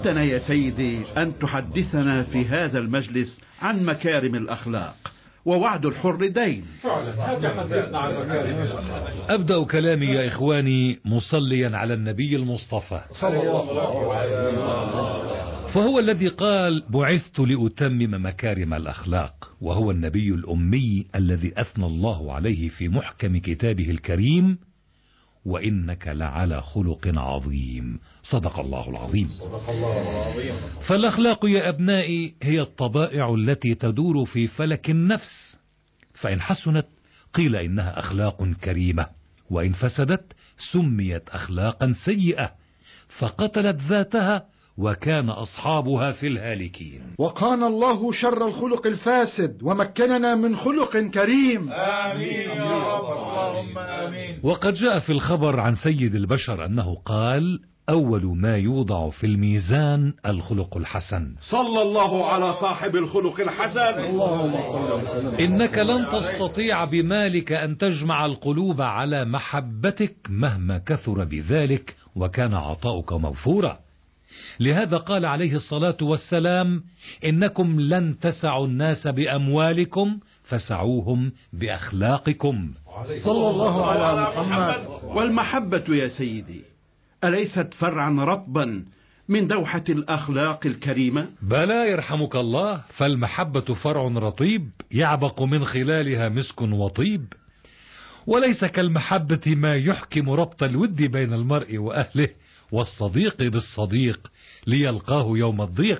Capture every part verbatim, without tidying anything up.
وعدتنا يا سيدي أن تحدثنا في هذا المجلس عن مكارم الأخلاق، ووعد الحر دين. أبدأ كلامي يا إخواني مصليا على النبي المصطفى صلى الله عليه وسلم، فهو الذي قال: بعثت لأتمم مكارم الأخلاق، وهو النبي الأمي الذي أثنى الله عليه في محكم كتابه الكريم: وإنك لعلى خلق عظيم. صدق الله العظيم. فالأخلاق يا أبنائي هي الطبائع التي تدور في فلك النفس، فإن حسنت قيل إنها أخلاق كريمة، وإن فسدت سميت أخلاقا سيئة، فقتلت ذاتها وكان أصحابها في الهالكين. وقان الله شر الخلق الفاسد ومكننا من خلق كريم. آمين يا رب، اللهم آمين. وقد جاء في الخبر عن سيد البشر أنه قال: أول ما يوضع في الميزان الخلق الحسن. صلى الله على صاحب الخلق الحسن. إنك لن تستطيع بمالك أن تجمع القلوب على محبتك مهما كثر بذلك وكان عطاؤك موفورا. لهذا قال عليه الصلاة والسلام: إنكم لن تسعوا الناس بأموالكم فسعوهم بأخلاقكم. صلى الله على محمد. والمحبة يا سيدي أليست فرعا رطبا من دوحة الأخلاق الكريمة؟ بلى يرحمك الله، فالمحبة فرع رطيب يعبق من خلالها مسك وطيب، وليس كالمحبة ما يحكم ربط الود بين المرء وأهله والصديق بالصديق ليلقاه يوم الضيق.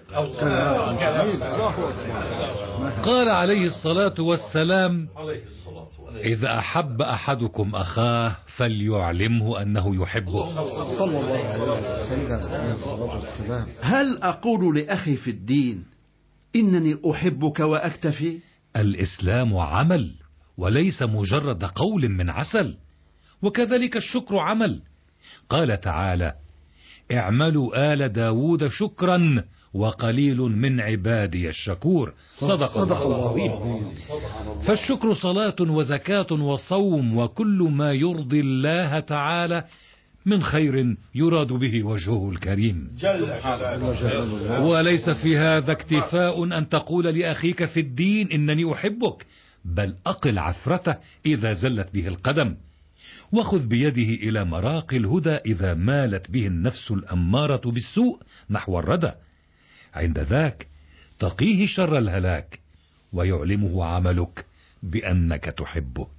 قال عليه الصلاة والسلام: إذا أحب أحدكم أخاه فليعلمه أنه يحبه. صلى الله عليه وسلم. هل أقول لأخي في الدين إنني أحبك وأكتفي؟ الإسلام عمل وليس مجرد قول من عسل، وكذلك الشكر عمل. قال تعالى: اعملوا آل داود شكرا وقليل من عبادي الشكور. صدق الله العظيم. فالشكر صلاة وزكاة وصوم وكل ما يرضي الله تعالى من خير يراد به وجهه الكريم جل جلاله. وليس في هذا اكتفاء أن تقول لأخيك في الدين إنني أحبك، بل أقل عثرته إذا زلت به القدم، وخذ بيده إلى مراقي الهدى إذا مالت به النفس الأمارة بالسوء نحو الردى. عند ذاك تقيه شر الهلاك ويعلمه عملك بأنك تحبه.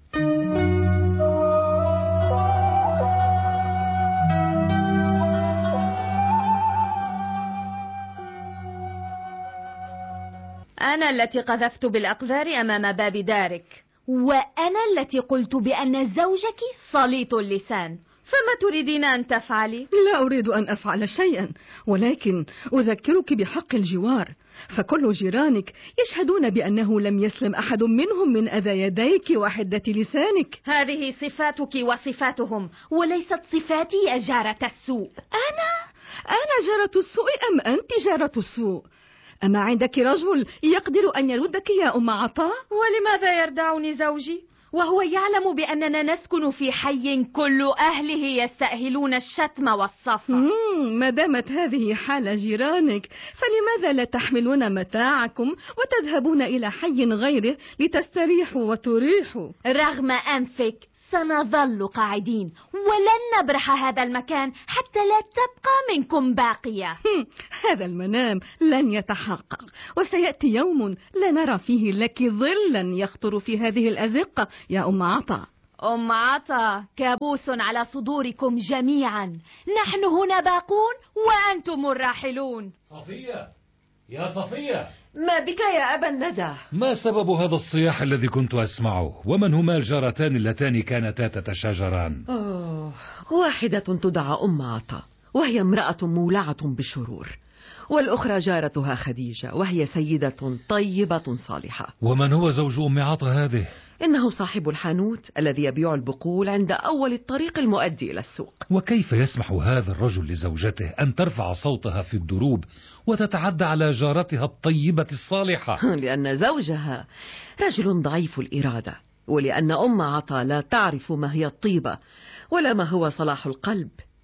أنا التي قذفت بالأقذار أمام باب دارك، وأنا التي قلت بأن زوجك صليط اللسان، فما تريدين أن تفعلي؟ لا أريد أن أفعل شيئا، ولكن أذكرك بحق الجوار، فكل جيرانك يشهدون بأنه لم يسلم أحد منهم من أذى يديك وحدة لسانك. هذه صفاتك وصفاتهم، وليست صفاتي يا جارة السوء. أنا؟ أنا جارة السوء أم أنت جارة السوء؟ أما عندك رجل يقدر أن يردك يا أم عطاء؟ ولماذا يردعني زوجي وهو يعلم بأننا نسكن في حي كل أهله يستأهلون الشتم والصفة؟ ما دامت هذه حال جيرانك فلماذا لا تحملون متاعكم وتذهبون إلى حي غيره لتستريحوا وتريحوا؟ رغم أنفك سنظل قاعدين ولن نبرح هذا المكان حتى لا تبقى منكم باقية. هذا المنام لن يتحقق، وسيأتي يوم لا نرى فيه لك ظلا يخطر في هذه الأزقة يا أم عطا. أم عطا، كابوس على صدوركم جميعا، نحن هنا باقون وأنتم الراحلون. صفية يا صفية، ما بك يا أبا الندى؟ ما سبب هذا الصياح الذي كنت أسمعه؟ ومن هما الجارتان اللتان كانتا تتشاجران؟ أوه، واحدة تدعى أم عطا وهي امرأة مولعة بالشرور، والأخرى جارتها خديجة وهي سيدة طيبة صالحة. ومن هو زوج أم عطا هذه؟ إنه صاحب الحانوت الذي يبيع البقول عند أول الطريق المؤدي إلى السوق. وكيف يسمح هذا الرجل لزوجته أن ترفع صوتها في الدروب وتتعدى على جارتها الطيبة الصالحة؟ لأن زوجها رجل ضعيف الإرادة، ولأن أم عطا لا تعرف ما هي الطيبة ولا ما هو صلاح القلب،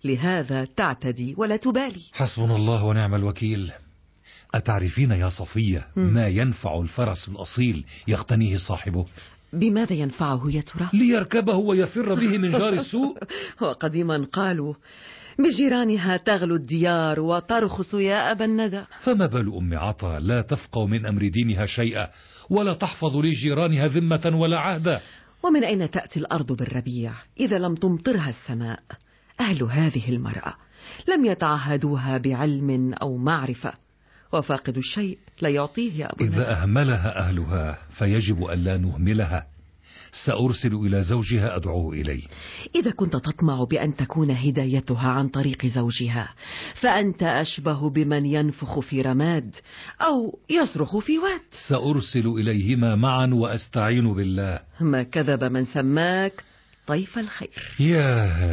لهذا تعتدي ولا تبالي. حسبنا الله ونعم الوكيل. أتعرفين يا صفية ما ينفع الفرس الأصيل يقتنيه صاحبه؟ بماذا ينفعه يا ترى؟ ليركبه ويفر به من جار السوء. وقديما قالوا بجيرانها تغلو الديار وترخص يا أبا الندى. فما بال أم عطا لا تفقه من أمر دينها شيئا ولا تحفظ لجيرانها ذمة ولا عهدا؟ ومن أين تأتي الأرض بالربيع إذا لم تمطرها السماء؟ أهل هذه المرأة لم يتعهدوها بعلم أو معرفة، وفاقد الشيء لا يعطيه يا أبو الندى. إذا أهملها أهلها فيجب ألا نهملها. سأرسل إلى زوجها أدعوه إليه. إذا كنت تطمع بأن تكون هدايتها عن طريق زوجها فأنت أشبه بمن ينفخ في رماد أو يصرخ في واد. سأرسل إليهما معا وأستعين بالله. ما كذب من سماك طيف الخير. يا